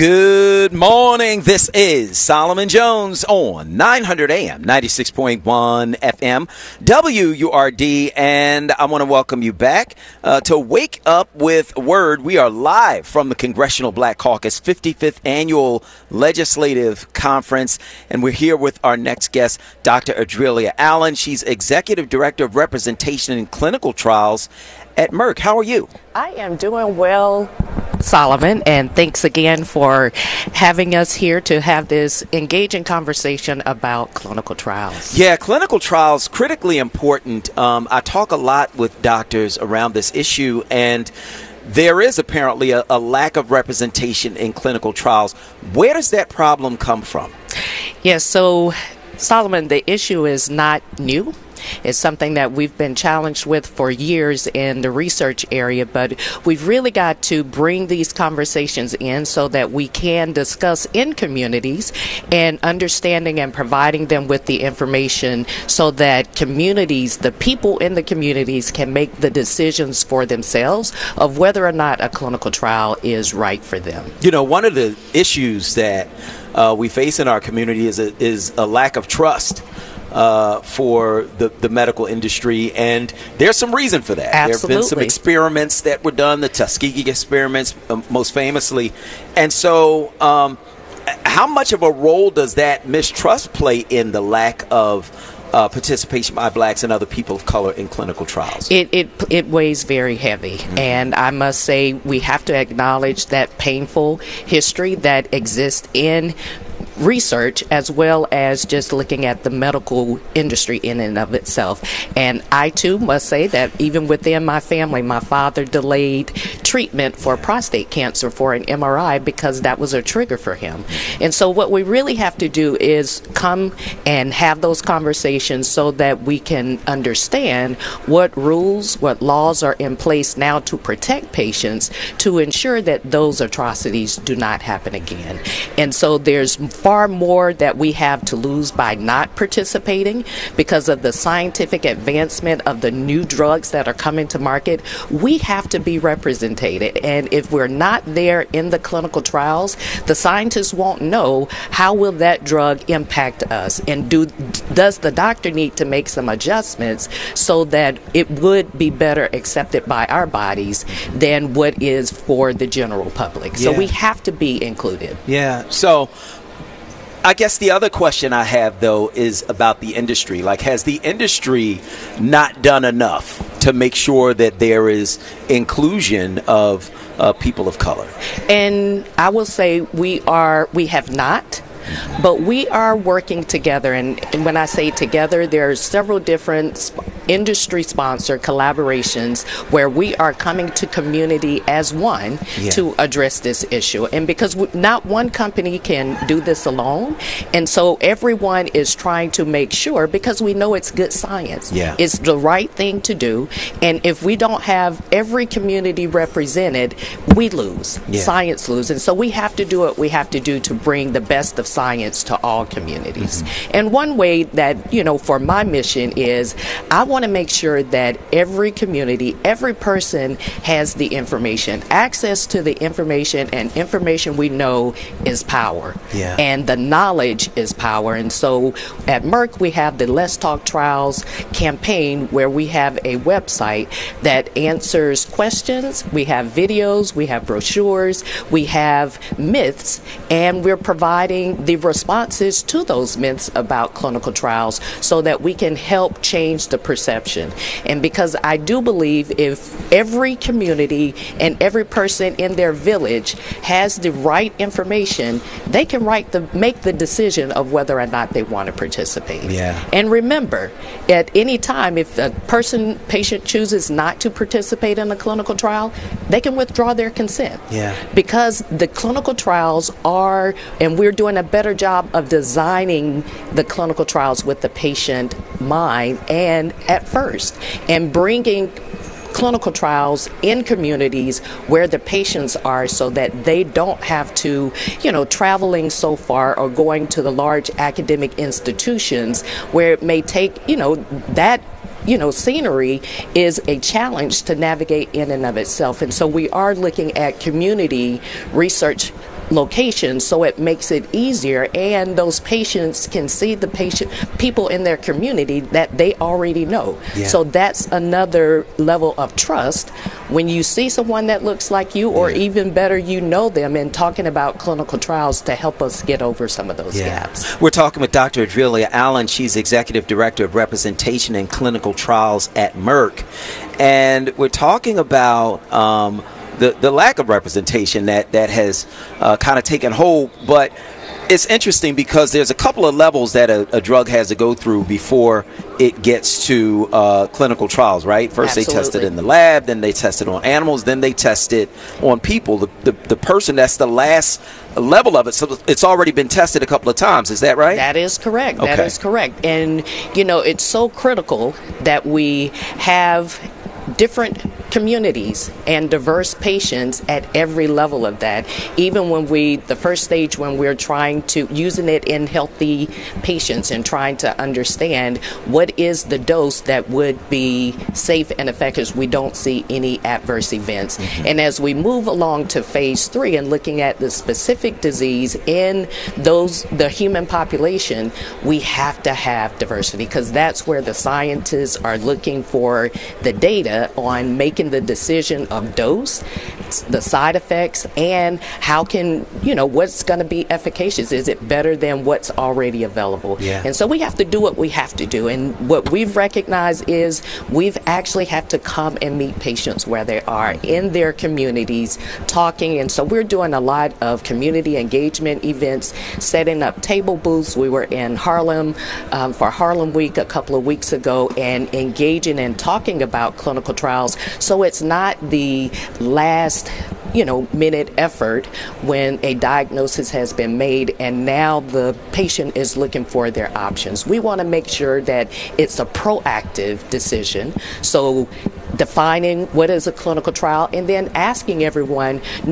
Good morning. This is Solomon Jones on 900 AM, 96.1 FM, WURD, and I want to welcome you back to Wake Up with Word. We are live from the Congressional Black Caucus 55th Annual Legislative Conference, and we're here with our next guest, Dr. Adrelia Allen. She's Executive Director of Representation in Clinical Trials at Merck. How are you? I am doing well, Solomon, and thanks again for having us here to have this engaging conversation about clinical trials. Yeah, clinical trials, critically important. I talk a lot with doctors around this issue, and there is apparently a lack of representation in clinical trials. Where does that problem come from? Yes, so Solomon, the issue is not new. It's something that we've been challenged with for years in the research area, but we've really got to bring these conversations in so that we can discuss in communities and understanding and providing them with the information so that communities, the people in the communities, can make the decisions for themselves of whether or not a clinical trial is right for them. You know, one of the issues that we face in our community is a lack of trust for the medical industry, and there's some reason for that. Absolutely. There have been some experiments that were done, the Tuskegee experiments most famously. And so how much of a role does that mistrust play in the lack of participation by blacks and other people of color in clinical trials? It weighs very heavy, and I must say we have to acknowledge that painful history that exists in research as well as just looking at the medical industry in and of itself. And I too must say that even within my family, my father delayed treatment for prostate cancer for an MRI because that was a trigger for him. And so what we really have to do is come and have those conversations so that we can understand what rules, what laws are in place now to protect patients to ensure that those atrocities do not happen again. And so there's far more that we have to lose by not participating because of the scientific advancement of the new drugs that are coming to market. We have to be represented, and if we're not there in the clinical trials, the scientists won't know how will that drug impact us, and does the doctor need to make some adjustments so that it would be better accepted by our bodies than what is for the general public. So we have to be included. Yeah. So I guess the other question I have, though, is about the industry. Like, has the industry not done enough to make sure that there is inclusion of people of color? And I will say we have not. But we are working together, and when I say together, there are several different industry-sponsored collaborations where we are coming to community as one to address this issue. And because not one company can do this alone, and so everyone is trying to make sure, because we know it's good science, it's the right thing to do, and if we don't have every community represented, we lose. Science loses. And so we have to do what we have to do to bring the best of science to all communities. And one way that, for my mission is I want to make sure that every community, every person has the information, access to the information, and information we know is power. And the knowledge is power. And so at Merck, we have the Let's Talk Trials campaign where we have a website that answers questions. We have videos, we have brochures, we have myths, and we're providing the responses to those myths about clinical trials so that we can help change the perception. And because I do believe if every community and every person in their village has the right information, they can make the decision of whether or not they want to participate. And remember, at any time, if a patient chooses not to participate in a clinical trial, they can withdraw their consent. Because the clinical trials are, and we're doing a better job of designing the clinical trials with the patient mind and at first, and bringing clinical trials in communities where the patients are so that they don't have to, traveling so far or going to the large academic institutions where it may take, that scenery is a challenge to navigate in and of itself. And so we are looking at community research locations, so it makes it easier, and those patients can see the people in their community that they already know. Yeah. So that's another level of trust when you see someone that looks like you, or even better, you know them, and talking about clinical trials to help us get over some of those gaps. We're talking with Dr. Adrilia Allen. She's Executive Director of Representation and Clinical Trials at Merck. And we're talking about the lack of representation that has kind of taken hold. But it's interesting because there's a couple of levels that a drug has to go through before it gets to clinical trials, right? First Absolutely. They test it in the lab, then they test it on animals, then they test it on people. The person, that's the last level of it, so it's already been tested a couple of times. Is that right? That is correct. Okay. That is correct. And, it's so critical that we have different communities and diverse patients at every level of that. Even when the first stage when we're trying to using it in healthy patients and trying to understand what is the dose that would be safe and effective, we don't see any adverse events. Mm-hmm. And as we move along to phase 3 and looking at the specific disease in the human population, we have to have diversity, because that's where the scientists are looking for the data on making the decision of dose, the side effects, and how can, what's going to be efficacious. Is it better than what's already available? Yeah. And so we have to do what we have to do. And what we've recognized is we've actually have to come and meet patients where they are in their communities talking. And so we're doing a lot of community engagement events, setting up table booths. We were in Harlem for Harlem Week a couple of weeks ago, and engaging and talking about clinical trials. So it's not the last minute effort when a diagnosis has been made and now the patient is looking for their options. We want to make sure that it's a proactive decision. So defining what is a clinical trial, and then asking everyone,